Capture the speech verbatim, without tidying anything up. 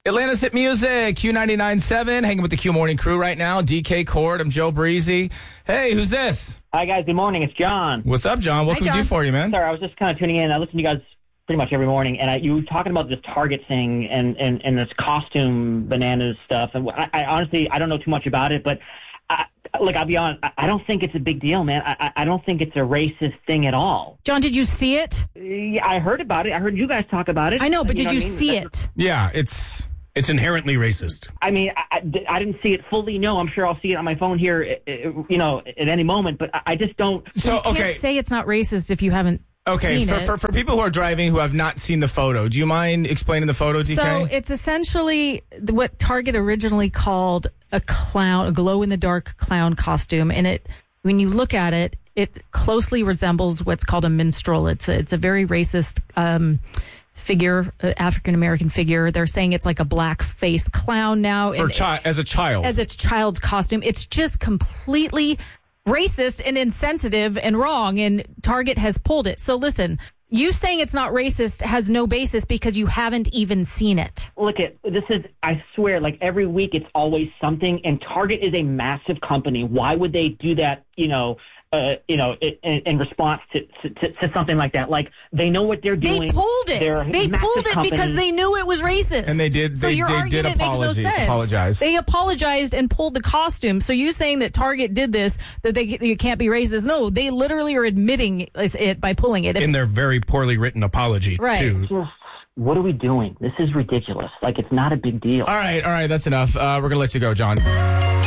Atlanta's Hit Music, Q ninety-nine point seven, hanging with the Q Morning Crew right now. D K Cord, I'm Joe Breezy. Hey, who's this? Hi, guys. Good morning. It's John. What's up, John? What Hi, can we John. do for you, man? Sorry, I was just kind of tuning in. I listen to you guys pretty much every morning, and I, you were talking about this Target thing and, and, and this costume bananas stuff. And I, I honestly, I don't know too much about it, but I, look, I'll be honest, I, I don't think it's a big deal, man. I, I don't think it's a racist thing at all. John, did you see it? Yeah, I heard about it. I heard you guys talk about it. I know, but You did know you what I mean? see That's- it? Yeah, it's... It's inherently racist. I mean, I, I didn't see it fully. No, I'm sure I'll see it on my phone here, you know, at any moment. But I just don't. So, you can't okay. say it's not racist if you haven't Okay, seen for, it. for for people who are driving who have not seen the photo, do you mind explaining the photo, D K? So it's essentially the- what Target originally called a clown, a glow-in-the-dark clown costume. And it, when you look at it, it closely resembles what's called a minstrel. It's a, it's a very racist um, figure, uh, African-American figure. They're saying it's like a black face clown now. For and- chi- as a child. as its child's costume. It's just completely racist and insensitive and wrong, and Target has pulled it. So listen, you saying it's not racist has no basis because you haven't even seen it. Look at this is I swear, like every week it's always something, and Target is a massive company. Why would they do that, you know, uh, you know, in, in response to, to, to something like that? Like, they know what they're doing. They pulled it. They're a They massive pulled it company. because they knew it was racist. And they did- So they- your they did argument makes no apology- sense. apologize. They apologized and pulled the costume. So you saying that Target did this, that they you can't be racist? No, they literally are admitting it by pulling it. If- In their very poorly written apology, Right. too. Just, what are we doing? This is ridiculous. Like, it's not a big deal. All right, all right, that's enough. Uh, we're going to let you go, John.